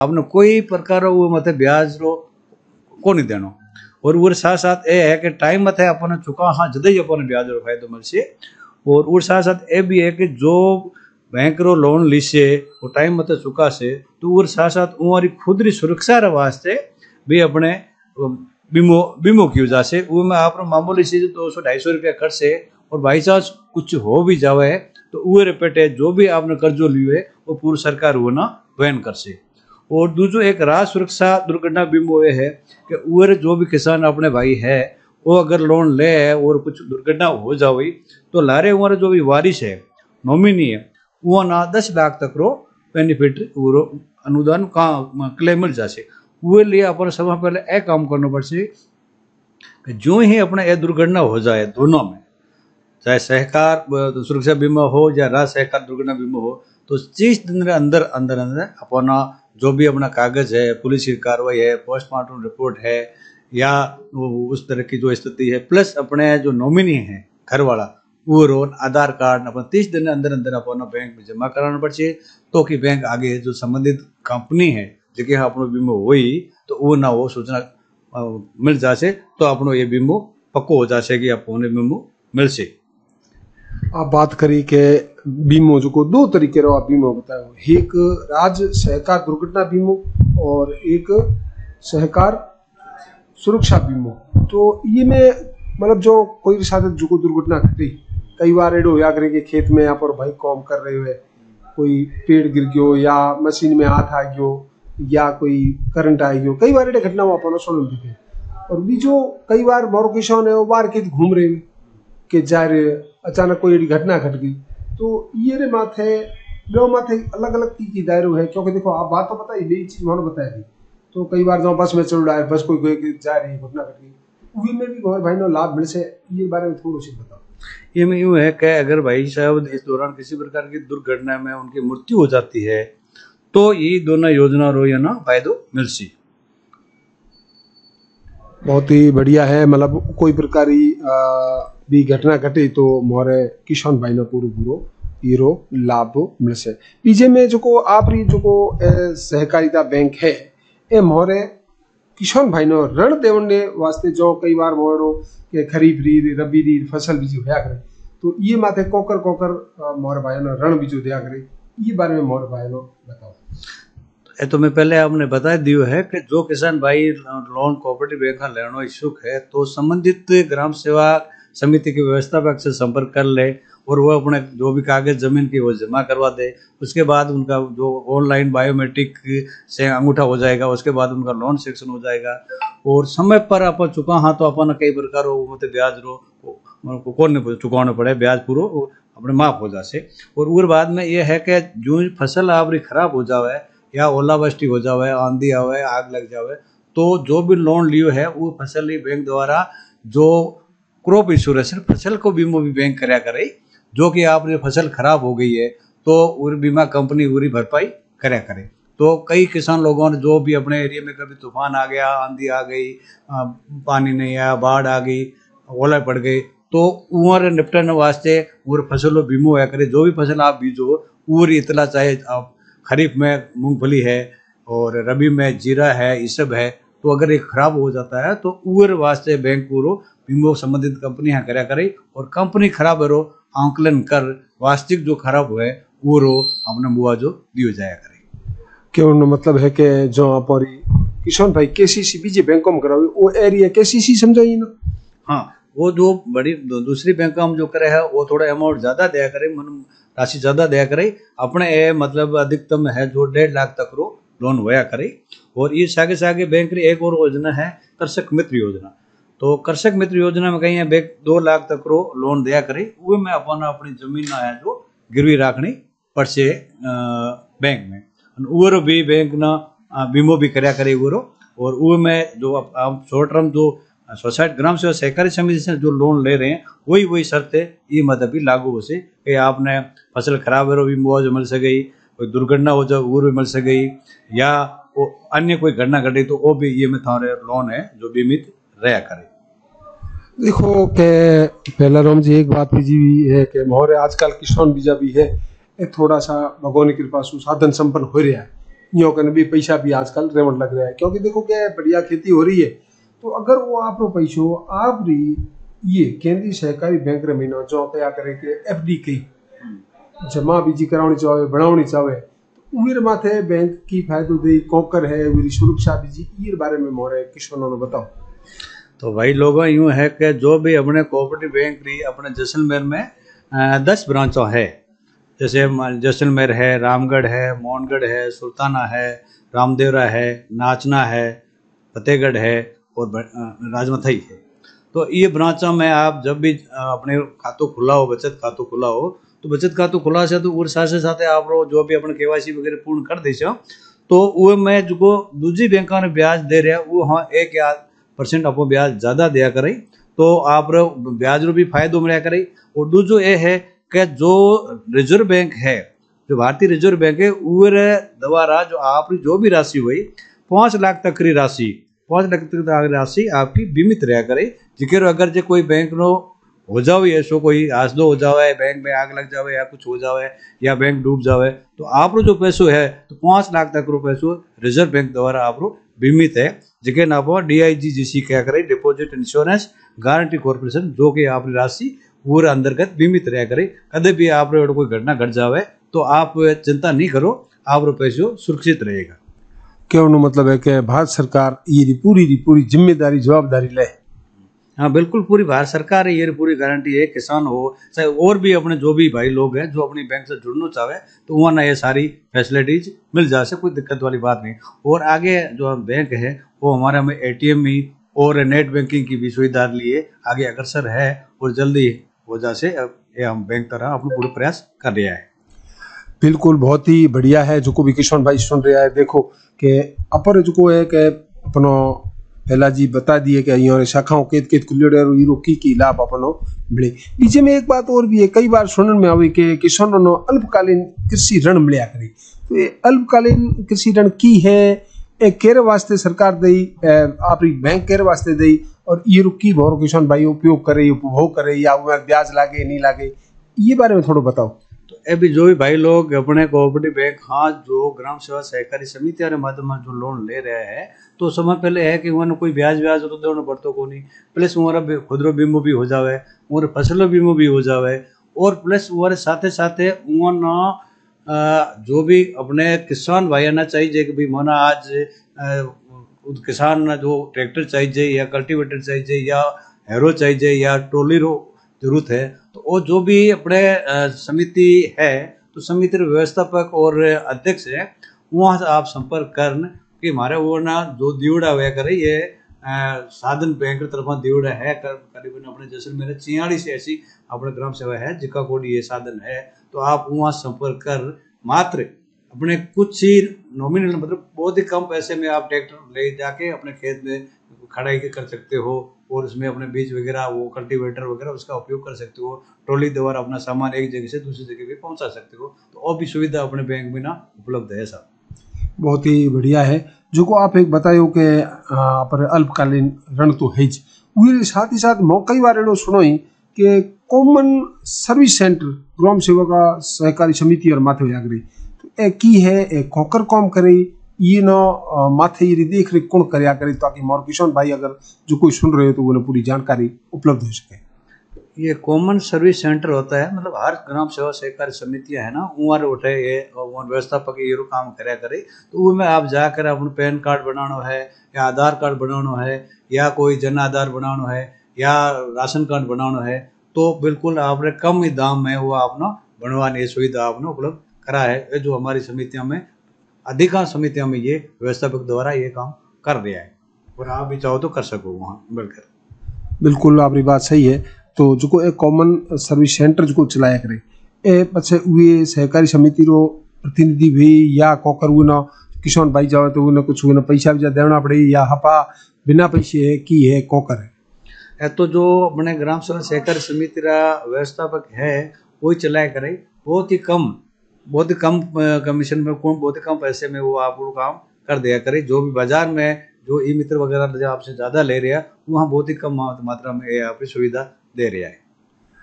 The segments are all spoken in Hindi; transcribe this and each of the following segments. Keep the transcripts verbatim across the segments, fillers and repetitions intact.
आपने कोई प्रकार वो मत ब्याज रो को नहीं देनो। और वो साथ साथ ये है कि टाइम मत अपन चुका हाँ जद ही अपन ब्याज रो फायदो मिलसे। और वो साथ साथ ये भी है कि जो बैंक रो लोन लीसे वो टाइम मत चुका से तो वो साथ साथ उमारी खुद री सुरक्षा रे वास्ते भी अपने बीमो बीमो की वजह से वो में आप मामूली चीज दो सौ ढाई सौ रुपया खर्च है और बाई चांस कुछ हो भी जावे तो वो रिपेटे जो भी आपने कर्जो लियो है वो पूरी सरकार वो ना वहन कर से। और दूसरो एक राज सुरक्षा दुर्घटना बीमो ये है कि वो जो भी किसान अपने भाई है वो अगर लोन ले है और कुछ दुर्घटना हो जाए तो लारे उम्र जो भी वारिस है नॉमिनी है वो ना दस लाख तक रो बेनिफिट वो अनुदान का क्लेम मिल जाए। वो लिए अपन समय पहले ए काम करना पड़े कि जो ही अपने ये दुर्घटना हो जाए दोनों में चाहे सहकार सुरक्षा बीमा हो या राज्य सहकार दुर्घटना बीमा हो तो तीस दिन के अंदर अंदर अंदर अपना जो भी अपना कागज है पुलिस की कार्रवाई है पोस्टमार्टम रिपोर्ट है या उस तरह की जो स्थिति है प्लस अपने जो नॉमिनी है घर वाला वो रोन आधार कार्ड अपन तीस दिन के अंदर अंदर अपना बैंक में जमा कराना पड़े तो कि बैंक आगे जो संबंधित कंपनी है जगह अपनो बीमो हुई तो वो ना वो सूचना मिल जासे तो अपनो ये बीमो पक्को हो जासे कि अपने बीमो मिल से। आप बात करी के बीमो जो को दो तरीके रो आप बीमो बताओ, एक राज्य सहकार दुर्घटना बीमो और एक सहकार सुरक्षा बीमो। तो ये में मतलब जो कोई भी साथ जो को दुर्घटना घटी कई बार एडो या करे के खेत में यहाँ पर भाई काम कर रहे हुए कोई पेड़ गिर गयो या मशीन में हाथ आ गयो या कोई करंट आ गयो कई बार एडे घटना वो अपन सुन दिखे। और बीजो कई बार मोरो किसान है वो बाहर खेत घूम रहे के जा रहे अचानक कोई एडी घटना घट गई तो ये रे माथे दो माथे अलग अलग की दायरो है। क्योंकि देखो आप बात तो पता ही यही चीज मैंने बताया थी तो कई बार जो बस में चल रहा है बस कोई कोई जा रही है घटना घट गई वही में भी भाई नो लाभ मिल से ये बारे में थोड़ा सी बताओ। ये में यूँ है कि अगर भाई साहब इस दौरान किसी प्रकार की दुर्घटना में उनकी मृत्यु हो जाती है तो ये दोनों योजना रो या ना फायदो मिल सी। बहुत ही बढ़िया है। मतलब कोई प्रकार भी घटना घटे तो मोरे किसान भाई ने पूरो पूरो हीरो लाभ मिल से। पीछे में जो को आप जो को सहकारिता बैंक है ए मोरे किसान भाई नो ऋण देने वास्ते जो कई बार मोरो के खरीफ री रबी री फसल भी जो दिया करे तो ये माथे कोकर कोकर मोर भाई नो ऋण भी जो दिया करे ये बारे में मोर भाई नो बताओ। ये तो मैं पहले आपने बता दियो है कि जो किसान भाई लोन कोऑपरेटिव बैंक का लेनो इच्छुक है तो संबंधित ग्राम सेवा समिति की व्यवस्थापक से संपर्क कर ले और वो अपने जो भी कागज जमीन की वो जमा करवा दे। उसके बाद उनका जो ऑनलाइन बायोमेट्रिक से अंगूठा हो जाएगा उसके बाद उनका लोन सेक्शन हो जाएगा और समय पर अपन चुका हाँ तो अपन कई प्रकार मतलब ब्याज रो कौन चुकाना पड़े ब्याज पूरा अपने माफ हो जाए। और उस बाद में ये है कि जो फसल आपकी खराब हो जाए या ओलावृष्टि हो जावे आंधी आवे आग लग जावे तो जो भी लोन लियो है वो फसल बैंक द्वारा जो क्रॉप इंश्योरेंस फसल को बीमो भी बैंक कराया करे जो कि आपने फसल खराब हो गई है तो उस बीमा कंपनी पूरी भरपाई कराया करे। तो कई किसान लोगों ने जो भी अपने एरिया में कभी तूफान आ गया आंधी आ गई पानी नहीं आया बाढ़ आ गई ओला पड़ गई तो उमर निपटने वास्ते वो फसलों बीमो है करे। जो भी फसल आप बीजो पूरी इतना चाहे आप खरीफ में मूंगफली है और रबी में जीरा है ये सब है तो अगर ये खराब हो जाता है तो उर वास्ते बैंक पूरो बीमो संबंधित कंपनी यहाँ कराया करे और कंपनी खराब है रो आंकलन कर वास्तविक जो खराब हुए वो रो अपने मुआवजो दियो जाया करे। क्यों मतलब है कि जो आप किसान भाई केसीसी बीजे बैंकों में करावे वो एरिया केसीसी समझाइए ना। हाँ वो जो बड़ी दूसरी बैंक में जो करे है वो थोड़ा अमाउंट ज्यादा दिया करे राशि ज्यादा दिया करे अपने ए मतलब अधिकतम है जो डेढ़ लाख तक रो लोन होया करे। और ये सागे सागे बैंक की एक और योजना है कृषक मित्र योजना। तो कृषक मित्र योजना में कहीं बैंक दो लाख तक रो लोन दिया करे वो में अपन अपनी जमीन ना है जो गिरवी रखनी पड़ से बैंक में वो भी बैंक ना बीमो भी कराया करे वो और वो में जो आप शॉर्ट टर्म जो सोसाइटी ग्राम सेवा सहकारी समिति से जो लोन ले रहे हैं वही वही शर्त है ये मतलब भी लागू हो से कि आपने फसल खराब है भी मुआवजा मिल सके कोई दुर्घटना हो जाए वो भी मिल सके या वो अन्य कोई घटना घटे तो वो भी ये में थारे लोन है जो बीमित रहा करे। देखो के पहला राम जी एक बात भी जी है कि मोहरे आजकल किसान बीजा भी है एक थोड़ा सा भगवान की कृपा से साधन संपन्न हो रहा है यूँ कने भी पैसा भी आजकल रेवट लग रहा है, क्योंकि देखो क्या बढ़िया खेती हो रही है। तो अगर वो आपरो पैसो आप री ये केंद्रीय सहकारी बैंक रे महीनो जो क्या करे कि एफडी की जमा बीजी करावनी चाहे बनावनी चाहे तो उर माथे बैंक की फायदो दे कोकर है उरी सुरक्षा बीजी ये बारे में मोरे किसानों ने बताओ। तो भाई लोगों यूं है कि जो भी अपने कोऑपरेटिव बैंक रही अपने जैसलमेर में अ, दस ब्रांचों है। जैसे जैसलमेर है, रामगढ़ है, मोहनगढ़ है, सुल्ताना है, रामदेवरा है, नाचना है, फतेहगढ़ है और ब- अ, राजमथई है। तो ये ब्रांचों में आप जब भी अ, अपने खातों खुला हो, बचत खातों खुला हो, तो बचत खातों खुला से तो उर साथ साथ आप रो जो भी अपने केवाईसी वगैरह पूर्ण कर दे छो, तो वो में जो दूसरी बैंकों ने ब्याज दे रहा है वो हाँ एक या परसेंट आपको ब्याज ज्यादा दिया करे, तो आप रो ब्याज रो भी फायदो मिला करे। और दूसरो ये है कि जो रिजर्व बैंक है, जो भारतीय रिजर्व बैंक है, उर द्वारा जो आपकी जो भी राशि हुई पाँच लाख तक की राशि पाँच लाख तक की राशि आपकी बीमित रहा करे। जिक्र अगर जो कोई बैंक नो हो जावे ऐसो कोई हादसो हो जावे, बैंक में आग लग जावे या कुछ हो जावे या बैंक डूब जावे, तो आपरो जो पैसो है तो पाँच लाख तक रो पैसो रिजर्व बैंक द्वारा आपरो बीमित है। जिके नाम डीआईजीजीसी क्या करे, डिपॉजिट इंश्योरेंस गारंटी कॉर्पोरेशन, जो कि आपकी राशि पूरे अंतर्गत बीमित रहा करे। कदे भी आप कोई घटना घट जावे तो आप चिंता नहीं करो, आप पैसो सुरक्षित रहेगा। कहने मतलब है कि भारत सरकार ये पूरी री पूरी जिम्मेदारी जवाबदारी ले। हाँ बिल्कुल, पूरी भारत सरकार है, ये पूरी गारंटी है। किसान हो चाहे और भी अपने जो भी भाई लोग हैं जो अपनी बैंक से जुड़ना चाहे तो वहाँ ना ये सारी फैसिलिटीज मिल जाए, कोई दिक्कत वाली बात नहीं। और आगे जो बैंक है वो हमारे में एटीएम ही और नेट बैंकिंग की भी सुविधा लिए आगे अग्रसर है और जल्दी हो जाए। ये हम बैंक तरह अपने पूरे प्रयास कर रहा है। बिल्कुल बहुत ही बढ़िया है जो को भी किसान भाई सुन रहा है। देखो कि अपर जो को है कि अपनो पहला जी बता दिए कि यहाँ शाखाओं केत केत खुलेड़े हीरो की की लाभ अपनो मिले। बीचे में एक बात और भी है, कई बार सुनने में आवे कि किसानों ने अल्पकालीन कृषि ऋण मिलया करे। तो ये अल्पकालीन कृषि ऋण की है ए केरे वास्ते सरकार दई आपरी बैंक केरे वास्ते दई और ये रुकी भोर किसान भाई उपयोग करे उपभोग करे या उसमें ब्याज लागे नहीं लागे, ये बारे में थोड़ा बताओ। तो अभी जो भी भाई लोग अपने कोऑपरेटिव बैंक हाँ जो ग्राम सेवा सहकारी समिति के माध्यम से जो लोन ले रहे हैं, तो समय पहले है कि उन्होंने कोई ब्याज ब्याज तो देना पड़तो को नहीं, प्लस हमारा खुदरो बीमो भी हो जावे और फसल बीमो भी हो जावे, और प्लस वो साथे साथे उन्होंने जो भी अपने किसान भाई ना चाहिए कि भाई मना आज किसान ना जो ट्रैक्टर चाहिए या कल्टीवेटर चाहिए या हैरो चाहिए या ट्रॉली रो जरूरत है, तो वो जो भी अपने समिति है तो समिति व्यवस्थापक और अध्यक्ष है वहाँ से आप संपर्क करन कि हमारे वो ना जो दिवड़ा हुआ करे ये साधन बैंक तरफ दिवड़ा है करीबन अपने जैसलमेर छियालीस ऐसी अपने ग्राम सेवा है जिका कोड ये साधन है, तो आप वहाँ संपर्क कर मात्र अपने कुछ ही नॉमिनल मतलब बहुत ही कम पैसे में आप ट्रैक्टर ले जाके अपने खेत में खड़ाई कर सकते हो और उसमें अपने बीज वगैरह वो कल्टीवेटर वगैरह उसका उपयोग कर सकते हो। ट्रॉली द्वारा अपना सामान एक जगह से दूसरी जगह पे पहुंचा सकते हो, तो और भी सुविधा अपने बैंक में ना उपलब्ध है साहब। बहुत ही बढ़िया है जो को आप एक बतायो कि पर अल्पकालीन ऋण तो है जी, साथ ही साथ मैं कई बार एड़ो सुनो ही कि कॉमन सर्विस सेंटर ग्राम सेवका सहकारी समिति और माथे जागरी तो ए की है ए खोकर कॉम करे ये न माथे ये देख रेख कौन करया करे ताकि मोर किसान भाई अगर जो कोई सुन रहे हो तो उन्हें पूरी जानकारी उपलब्ध हो सके। ये कॉमन सर्विस सेंटर होता है मतलब हर ग्राम सेवा सहकारी समितियां है ना उमर उठे ये व्यवस्थापक ये काम करया करे, तो वो में आप जाकर अपने पैन कार्ड बनाना है या आधार कार्ड बनाना है या कोई जन आधार बनाना है या राशन कार्ड बनाना है, तो बिल्कुल आपने कम ही दाम में वो आपने बनवाने सुविधा आपने उपलब्ध करा है। जो हमारी समितियों में अधिकांश समितियों में ये व्यवस्थापक द्वारा ये काम कर रहा है और आप भी चाहो तो कर सको वहाँ मिलकर। बिल्कुल आपकी बात सही है। तो जो एक कॉमन सर्विस सेंटर जो चलाया करे ए पछे वे सहकारी समिति रो प्रतिनिधि भी या कोकर उना किसान भाई जावे तो उन्हें कुछ उन्हें पैसा भी देना पड़े या हपा बिना पैसे है की है कोकर है। तो जो अपने ग्राम सेवा सहकारी समिति का व्यवस्थापक है वही चलाया करे, बहुत ही कम बहुत ही कम कमीशन में बहुत ही कम पैसे में वो आप वो काम कर दिया करे। जो भी बाजार में जो ई मित्र वगैरह जो आपसे ज्यादा ले रहा है वहाँ बहुत ही कम मात्रा में आपकी सुविधा दे रहा है।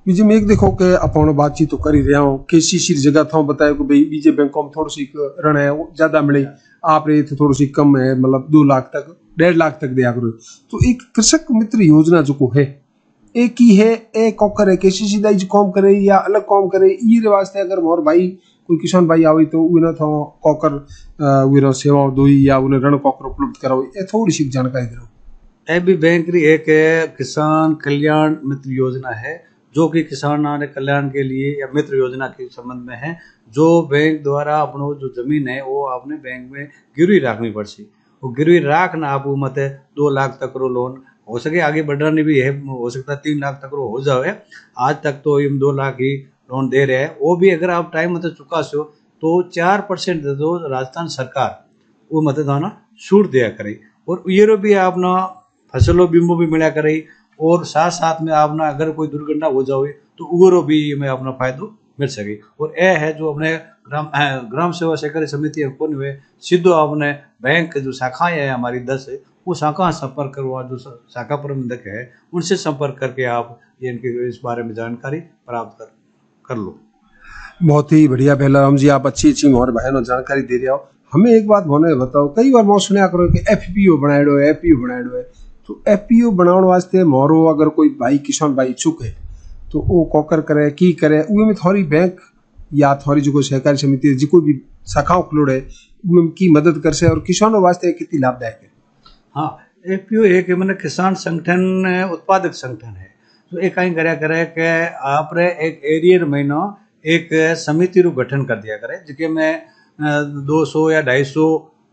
बीजे में एक देखो कि अपन बातचीत तो कर ही रहा हूँ, केसीसी जगह था बताया कि भाई बीजे बैंकों में थोड़ी सी ऋण है वो ज्यादा मिले, आप रे थोड़ी सी कम है, मतलब दो लाख तक डेढ़ लाख तक दिया करो। तो एक कृषक मित्र योजना जो को है एक ही है, एक कॉकर है केसीसी दाई जो काम करे या अलग काम करे, ये वास्ते अगर मोर भाई कोई किसान भाई आवे तो उन्हें तो कॉकर वीरो सेवा दो या उन्हें ऋण कॉकर उपलब्ध कराओ, ये थोड़ी सी जानकारी दो। ए भी बैंक री एक किसान कल्याण मित्र योजना है जो कि किसानों के कल्याण के लिए या मित्र योजना के संबंध में है, जो बैंक द्वारा अपनो जो जमीन है वो आपने बैंक में गिरवी रखनी पड़सी, वो गिरवी राख ना आप मत दो लाख तक रो लोन हो सके, आगे बढ़ाने भी है, हो सकता है तीन लाख तक रो हो जाए। आज तक तो ये दो लाख ही लोन दे रहे हैं, वो भी अगर आप टाइम मत चुका सो तो चार परसेंट दे दो राजस्थान सरकार वो मत दाना छूट दिया करे, और ये भी आपना फसलों बीमो भी मिला करे, और साथ साथ में आपना अगर कोई दुर्घटना हो जाए तो उगरो भी में अपना फायदो मिल सके। और यह है जो अपने ग्राम ग्राम सेवा सहकारी समिति कौन हुए सीधो आपने बैंक जो शाखाएं है हमारी दस है वो शाखा संपर्क करवा, जो शाखा प्रबंधक है उनसे संपर्क करके आप ये इनके इस बारे में जानकारी प्राप्त कर कर लो। बहुत ही बढ़िया बेलाराम जी, आप अच्छी अच्छी मोहर बहनों जानकारी दे रहे हो। हमें एक बात मोने बताओ, कई बार मैं सुना करो कि एफपीओ बनाएड़ो है एफपीओ बनाएड़ो है, तो एफपीओ बनाने वास्ते मोरो अगर कोई भाई किसान भाई इच्छुक है तो वो कॉकर करे की करे, उहे में थोड़ी बैंक या थोड़ी जो सहकारी समिति जो भी शाखाओं खुलोड़ है उनकी मदद कर से और किसानों वास्ते कितनी लाभदायक है। हाँ, एफपीओ एक मैंने किसान संगठन उत्पादक संगठन है, तो एक कहीं कराया करे कि आप रे एक एरियर महीना एक समिति रू गठन कर दिया करे जिसके में दो सौ या ढाई सौ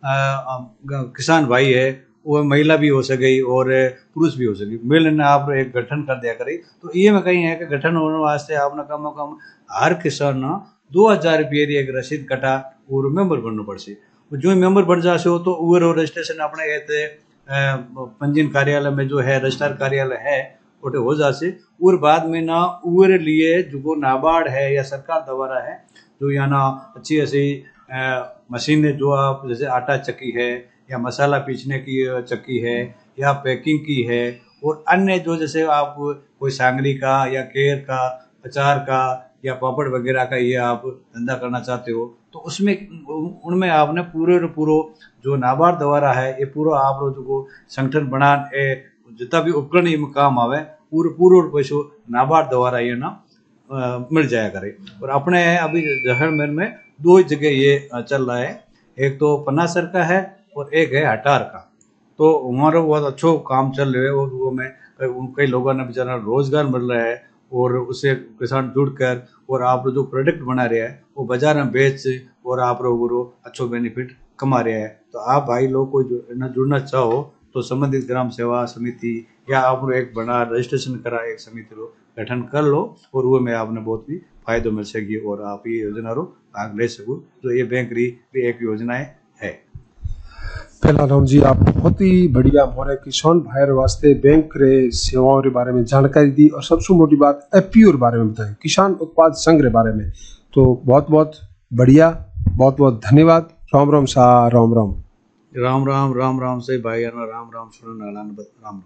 किसान भाई है, वो महिला भी हो सके और पुरुष भी हो सके, मिल आप एक गठन कर दिया करे। तो ये में कहीं है कि गठन होने वास्ते आपने कम से कम हर किसान ना दो हजार रुपये की एक रसीद कटा और मेंबर बनना पड़े, जो मेंबर बन जासे हो तो वो रजिस्ट्रेशन अपने कहते पंजीयन कार्यालय में जो है रजिस्ट्रार कार्यालय है वो हो जासे, और बाद में ना उर लिए जो नाबार्ड है या सरकार द्वारा है जो यहाँ ना अच्छी ऐसी मशीनें जो आप जैसे आटा चक्की है या मसाला पीसने की चक्की है या पैकिंग की है, और अन्य जो जैसे आप कोई सांगरी का या केर का अचार का या पापड़ वगैरह का ये आप धंधा करना चाहते हो तो उसमें उनमें आपने पूरे पूरो जो नाबार्ड द्वारा है ये पूरा आप जो संगठन बना जितना भी उपकरण ये काम आवे पूरे पूरे पैसों नाबार्ड द्वारा ये ना आ, मिल जाया करे। और अपने अभी जहरमेर में दो जगह ये चल रहा है, एक तो पन्नासर का है और एक है हटार का, तो हमारा बहुत अच्छा काम चल रहा है और वो में कई लोगों ने बेचारा रोजगार मिल रहा है और उससे किसान जुड़कर और आप जो प्रोडक्ट बना रहे हैं वो बाजार में बेच और आप वो अच्छो बेनिफिट कमा रहे हैं। तो आप भाई लोग को जो जुड़ना चाहो तो संबंधित ग्राम सेवा समिति या आप एक बना रजिस्ट्रेशन करा एक समिति रो गठन कर लो और वो में आपने बहुत भी फायदो मिल सके और आप ये योजना रो भाग ले सको, जो ये बैंक री भी एक योजना है। पहला राम जी, आप बहुत ही बढ़िया हमारे किसान भाई वास्ते बैंक रे सेवाओं के बारे में जानकारी दी और सबसे मोटी बात एफपीओ के बारे में बताई, किसान उत्पाद संघ के बारे में। तो बहुत बहुत बढ़िया, बहुत बहुत धन्यवाद। राम राम सा राम राम राम राम राम राम से भाई राम राम सुनो राम राम।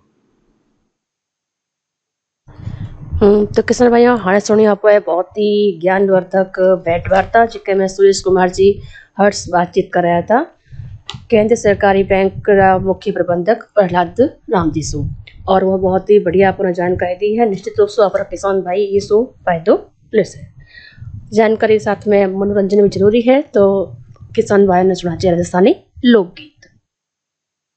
हम्म तो किसान भाइयों हाणे सुनी आप बहुत ही ज्ञानवर्धक भेंट वार्ता जिसके में सुरेश कुमार जी हर्ष बातचीत कराया था केंद्रीय सरकारी बैंक का मुख्य प्रबंधक प्रहलाद रामदीसू, और वह बहुत ही बढ़िया अपना जानकारी दी है। निश्चित रूप से अपना किसान भाई ये सो फायदो ले से जानकारी साथ में मनोरंजन भी जरूरी है, तो किसान भाई ने सुना चाहिए राजस्थानी लोकगीत।